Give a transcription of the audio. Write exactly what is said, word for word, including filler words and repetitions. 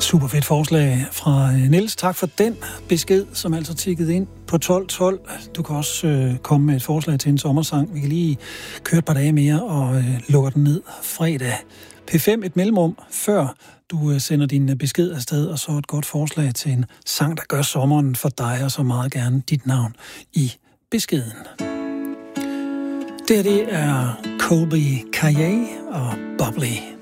Super fedt forslag fra Niels. Tak for den besked, som altså tikkede ind på tolv tolv. Du kan også øh, komme med et forslag til en sommersang. Vi kan lige køre et par dage mere og øh, lukker den ned fredag. P fem, et mellemrum, før du øh, sender din besked afsted, og så et godt forslag til en sang, der gør sommeren for dig, og så meget gerne dit navn i beskeden. Det her, det er Colby Kaye og Bubbly.